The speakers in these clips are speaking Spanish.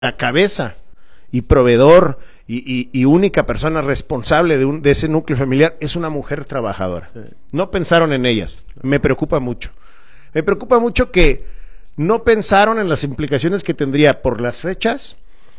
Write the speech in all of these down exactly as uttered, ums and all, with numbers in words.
la cabeza y proveedor y, y, y única persona responsable de, un, de ese núcleo familiar es una mujer trabajadora. Sí. No pensaron en ellas. Me preocupa mucho. Me preocupa mucho que no pensaron en las implicaciones que tendría por las fechas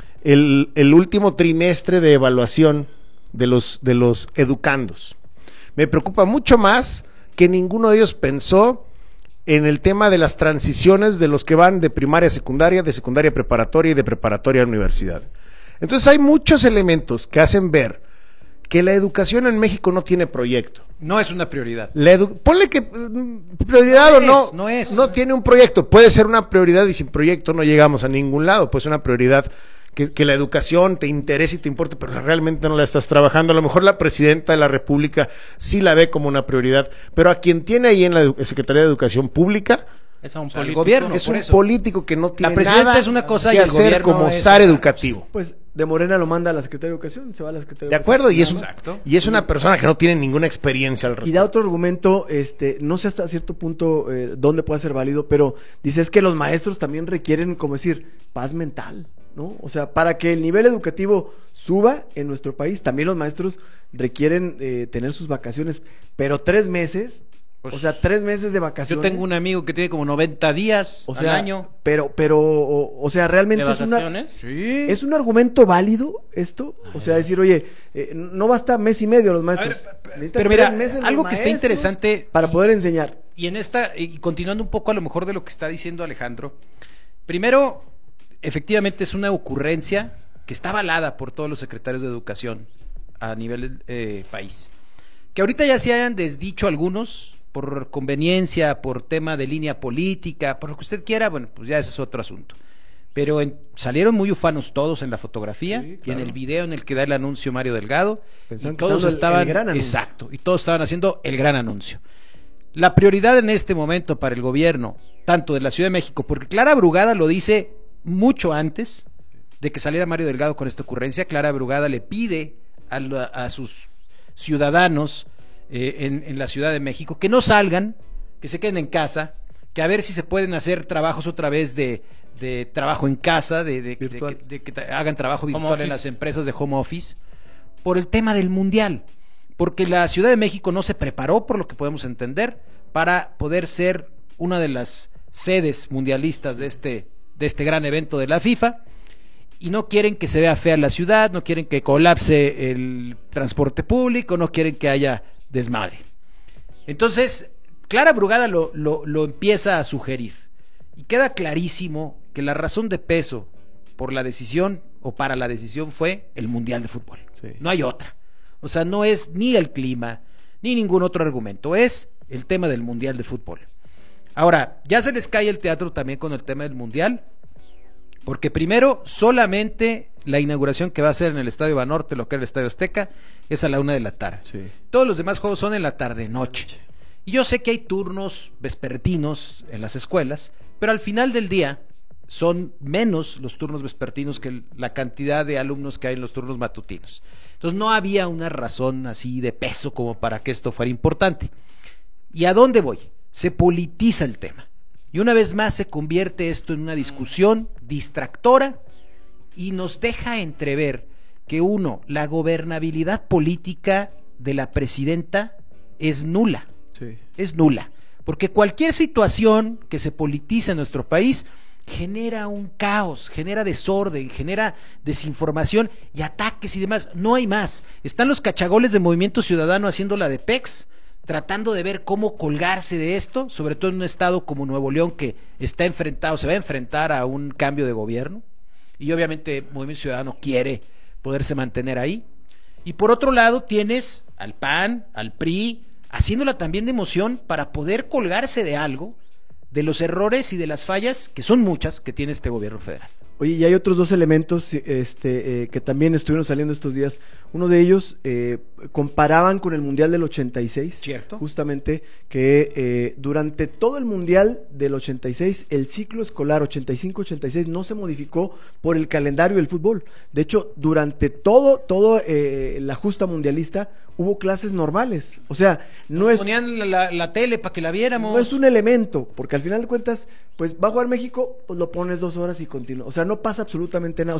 el, el último trimestre de evaluación de los, de los educandos. Me preocupa mucho más que ninguno de ellos pensó en el tema de las transiciones de los que van de primaria a secundaria, de secundaria a preparatoria y de preparatoria a universidad. Entonces hay muchos elementos que hacen ver que la educación en México no tiene proyecto. No es una prioridad. La edu- Ponle que prioridad no o es, no, no es. No tiene un proyecto. Puede ser una prioridad y sin proyecto no llegamos a ningún lado. Puede ser una prioridad que, que la educación te interese y te importe, pero realmente no la estás trabajando. A lo mejor la presidenta de la República sí la ve como una prioridad, pero a quien tiene ahí en la edu- Secretaría de Educación Pública es a un o sea, político, el gobierno, es un eso. político que no tiene la presidenta nada es una cosa que y el hacer gobierno como es zar otra. educativo. Pues de Morena lo manda a la Secretaría de Educación, se va a la Secretaría De de acuerdo, y es, un, Exacto. y es una persona que no tiene ninguna experiencia al respecto. Y da otro argumento, este, no sé hasta cierto punto eh, dónde puede ser válido, pero dice es que los maestros también requieren, como decir, paz mental, ¿no? O sea, para que el nivel educativo suba en nuestro país, también los maestros requieren eh, tener sus vacaciones, pero tres meses, pues, o sea, tres meses de vacaciones. Yo tengo un amigo que tiene como noventa días o sea, al año. Pero, pero, o, o sea, realmente ¿De es una, vacaciones? Sí. ¿es un argumento válido esto? O sea, decir, oye, eh, no basta mes y medio los maestros. A ver, Necesitan pero mira, tres meses los algo que está maestros interesante para poder enseñar. Y en esta, y continuando un poco a lo mejor de lo que está diciendo Alejandro, primero, efectivamente es una ocurrencia que está avalada por todos los secretarios de educación a nivel eh, país. Que ahorita ya se hayan desdicho algunos por conveniencia, por tema de línea política, por lo que usted quiera, bueno, pues ya ese es otro asunto. Pero en, salieron muy ufanos todos en la fotografía, sí, claro. Y en el video en el que da el anuncio Mario Delgado. Pensaban Y que todos estaba el- estaban, el gran anuncio. exacto, y todos estaban haciendo el gran anuncio. La prioridad en este momento para el gobierno, tanto de la Ciudad de México, porque Clara Brugada lo dice mucho antes de que saliera Mario Delgado con esta ocurrencia. Clara Brugada le pide a, la, a sus ciudadanos eh, en, en la Ciudad de México que no salgan, que se queden en casa, que a ver si se pueden hacer trabajos otra vez de, de trabajo en casa, de, de, de, de, que, de que tra- hagan trabajo virtual en las empresas de home office, por el tema del mundial, porque la Ciudad de México no se preparó, por lo que podemos entender, para poder ser una de las sedes mundialistas de este, de este gran evento de la FIFA, y no quieren que se vea fea la ciudad, no quieren que colapse el transporte público, no quieren que haya desmadre. Entonces, Clara Brugada lo, lo, lo empieza a sugerir, y queda clarísimo que la razón de peso por la decisión o para la decisión fue el Mundial de Fútbol. Sí. No hay otra. O sea, no es ni el clima, ni ningún otro argumento, es el tema del Mundial de Fútbol. Ahora, ya se les cae el teatro también con el tema del Mundial, porque primero, solamente la inauguración que va a ser en el Estadio Banorte, lo que era el Estadio Azteca, es a la una de la tarde. Sí. Todos los demás juegos son en la tarde-noche. Y yo sé que hay turnos vespertinos en las escuelas, pero al final del día son menos los turnos vespertinos que el, la cantidad de alumnos que hay en los turnos matutinos. Entonces no había una razón así de peso como para que esto fuera importante. ¿Y a dónde voy? Se politiza el tema. Y una vez más se convierte esto en una discusión distractora y nos deja entrever que uno, la gobernabilidad política de la presidenta es nula. Sí. Es nula. Porque cualquier situación que se politice en nuestro país genera un caos, genera desorden, genera desinformación y ataques y demás. No hay más. Están los cachagoles de Movimiento Ciudadano haciendo la de Pex, tratando de ver cómo colgarse de esto, sobre todo en un estado como Nuevo León que está enfrentado, se va a enfrentar a un cambio de gobierno, y obviamente Movimiento Ciudadano quiere poderse mantener ahí. Y por otro lado tienes al P A N, al P R I, haciéndola también de emoción para poder colgarse de algo, de los errores y de las fallas, que son muchas, que tiene este gobierno federal. Oye, y hay otros dos elementos este, eh, que también estuvieron saliendo estos días. Uno de ellos eh, comparaban con el Mundial del ochenta y seis. Cierto. Justamente que eh, durante todo el Mundial del ochenta y seis, el ciclo escolar ochenta y cinco ochenta y seis no se modificó por el calendario del fútbol. De hecho, durante todo, todo eh, la justa mundialista hubo clases normales. O sea, no Nos es... ponían la, la, la tele para que la viéramos. No es un elemento, porque al final de cuentas, pues va a jugar México, pues lo pones dos horas y continúa. O sea, no pasa absolutamente nada. O